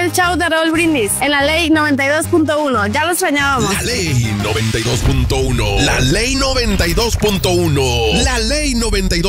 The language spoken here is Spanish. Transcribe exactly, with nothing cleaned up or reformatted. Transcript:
el show de Raúl Brindis en la Ley noventa y dos punto uno. Ya lo extrañábamos. La Ley noventa y dos punto uno. La Ley noventa y dos punto uno. La Ley noventa y dos.